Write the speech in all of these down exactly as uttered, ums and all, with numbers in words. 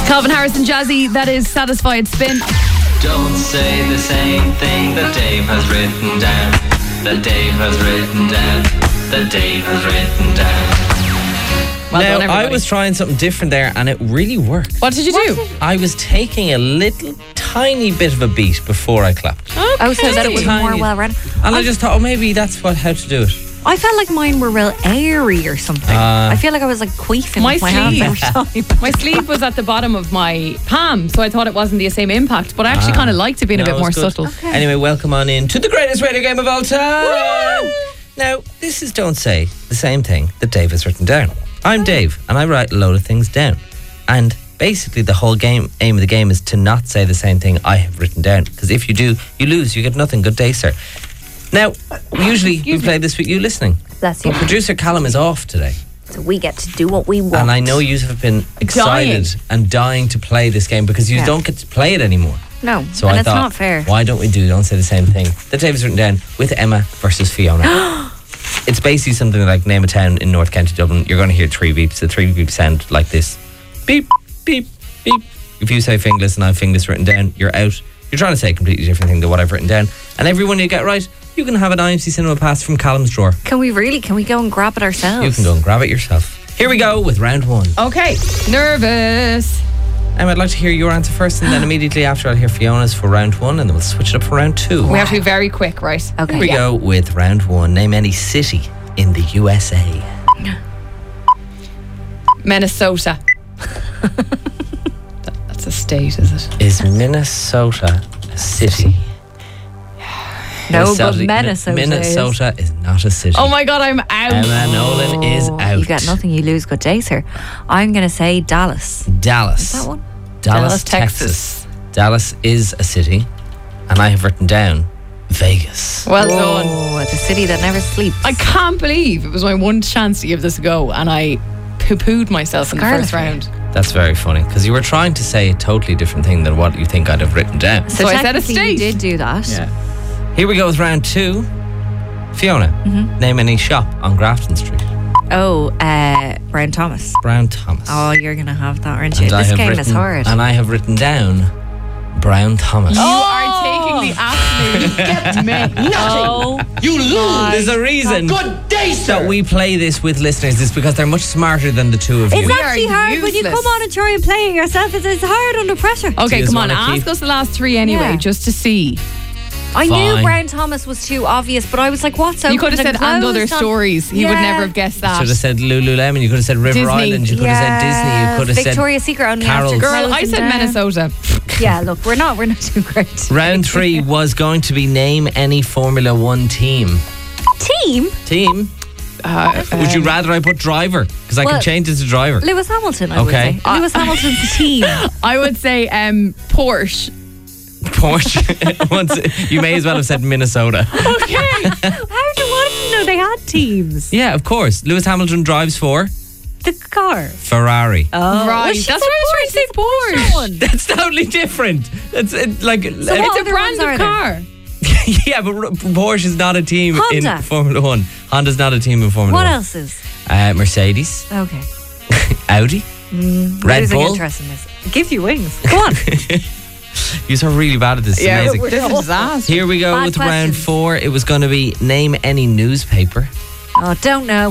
Calvin Harris and Jazzy, that is Satisfied Spin. Don't say the same thing that Dave has written down. That Dave has written down. That Dave has written down. Well now, done, everybody. I was trying something different there and it really worked. What did you do? I was taking a little tiny bit of a beat before I clapped. Okay. Oh, so that it was Tiny. more well read. And I just thought, oh, maybe that's what how to do it. I felt like mine were real airy or something. Uh, I feel like I was like queefing My with my hands sleeve. every time. My sleeve was at the bottom of my palm, so I thought it wasn't the same impact, but I actually kind of liked it being No, a bit it more was good. subtle. Anyway, welcome on in to the greatest radio game of all time. Now, this is Don't Say the Same Thing that Dave has written down. I'm Dave, and I write a load of things down. And basically, the whole game aim of the game is to not say the same thing I have written down. Because if you do, you lose. You get nothing. Good day, sir. Now, usually we play this with you listening. Bless you. But producer Callum is off today. So we get to do what we want. And I know you have been excited Dying. and dying to play this game because you Yeah. don't get to play it anymore. No, So and I it's thought, not fair. why don't we do Don't Say the Same Thing that Dave has written down with Emma versus Fiona? It's basically something like name a town in North County Dublin. You're going to hear three beeps. The three beeps sound like this. Beep, beep, beep. If you say Finglas and I have Finglas written down, you're out. You're trying to say a completely different thing to what I've written down. And every one you get right, you can have an I M C Cinema pass from Callum's drawer. Can we really? Can we go and grab it ourselves? You can go and grab it yourself. Here we go with round one. Okay, nervous. Um, I'd like to hear your answer first, and then immediately after I'll hear Fiona's for round one, and then we'll switch it up for round two. We have to be very quick, right? Okay. Here we Yeah. go with round one. Name any city in the U S A. Minnesota. That- That's a state, is it? Is Minnesota a city? No, but Minnesota. Minnesota is not a city. Oh my God, I'm out. Emma Nolan is Oh, out. You get nothing, you lose. Good day, sir. I'm going to say Dallas. Dallas. Is that one? Dallas, Dallas, Texas. Texas. Dallas is a city, and I have written down Vegas. Well done. Oh, the city that never sleeps. I can't believe it was my one chance to give this a go, and I poo-pooed myself in the Scarlet first for you. round. That's very funny because you were trying to say a totally different thing than what you think I'd have written down. So I said a technically state. You did do that. Here we go with round two. Fiona, Mm-hmm. name any shop on Grafton Street. Oh, uh, Brian Thomas. Brown Thomas. Oh, you're going to have that, aren't you? And I This have game written, is hard. And I have written down Brown Thomas. You are taking the absolute get me. Oh, You lose. There's a reason Good day, sir. that we play this with listeners. It's because they're much smarter than the two of you. it's We actually are hard when you useless. come on and try and play it yourself. It's, it's hard under pressure. Okay, Do you come on. just wanna Ask keep- us the last three anyway, Yeah. just to see. I Fine. knew Brian Thomas was too obvious, but I was like, what's You could have opened said and other closed on- stories. He would Yeah. never have guessed that. Should have said Lululemon. You could have said River Disney. Island. You could have said Disney. You could have Victoria's Secret only Carol's. after Girl, I closing said down. Minnesota. Yeah, look, we're not, we're not too great. said. Round three was going to be name any Formula One team. Team Team? Uh, Would you rather I put driver? Because I Well- can change it to driver. Lewis Hamilton. I Okay. would say Lewis Hamilton's team. I would say um, Porsche. Porsche. Once, you may as well have said Minnesota. Okay. How do I didn't know they had teams? Yeah, of course. Lewis Hamilton drives for The car. Ferrari. Oh, right. well, she That's said why I was trying to say Porsche. Porsche. One. That's totally different. That's it, like what It's a other brand ones are of there? car. yeah, but R- Porsche is not a team Honda. in Formula One. Honda's not a team in Formula What One. else is? Uh, Mercedes, Okay. Audi, Red Losing Bull. interest in this. Give you wings. Go on. You're so really bad at this. It's Yeah, amazing. this is a disaster. Here we go Bad with round questions. four. It was going to be name any newspaper. Oh, don't know.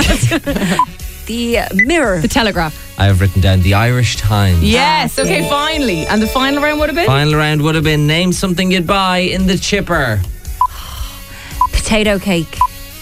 The uh, Mirror. The Telegraph. I have written down the Irish Times. Yes. Okay. Finally, and the final round would have been Final round would have been name something you'd buy in the chipper. Potato cake.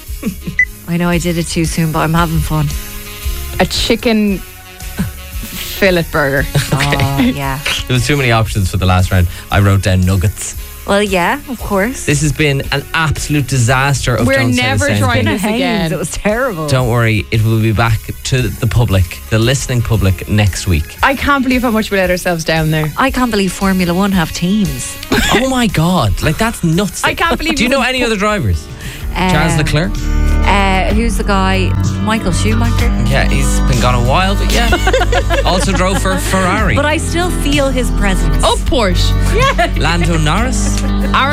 I know I did it too soon, but I'm having fun. a chicken fillet burger. Oh, yeah. There was too many options for the last round. I wrote down nuggets. Well, yeah, of course. This has been an absolute disaster of We're Don't Say the never Same trying Thing. this again. It was terrible. Don't worry, it will be back to the public, the listening public, next week. I can't believe how much we let ourselves down there. I can't believe Formula One have teams. Oh my God, like that's nuts. I can't believe Do you we know would any put- other drivers? Uh, Charles Leclerc? Uh, who's the guy? Michael Schumacher. Yeah, he's been gone a while, but yeah. Also drove for Ferrari. But I still feel his presence. Oh, Porsche. Lando Norris?